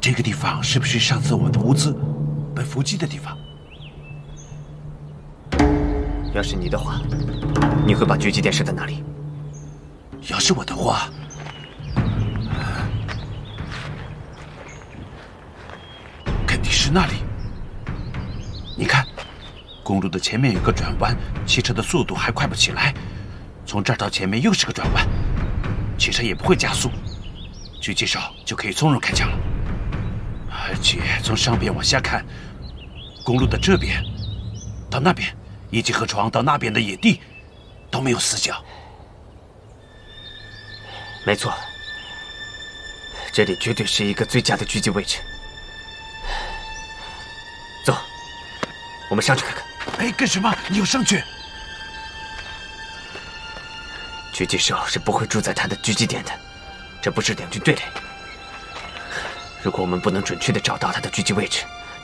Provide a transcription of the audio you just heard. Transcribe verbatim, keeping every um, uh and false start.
这个地方是不是上次我的物资被伏击的地方？ 要是你的话，你会把狙击点设在哪里？ 要是我的话，肯定是那里。你看，公路的前面有个转弯，汽车的速度还快不起来。从这儿到前面又是个转弯，汽车也不会加速，狙击手就可以从容开枪了。而且从上边往下看，公路的这边到那边，以及河床到那边的野地，都没有死角。 没错，这里绝对是一个最佳的狙击位置。走，我们上去看看。 哎，干什么？你要上去？ 狙击手是不会住在他的狙击点的，这不是两军对垒。如果我们不能准确地找到他的狙击位置，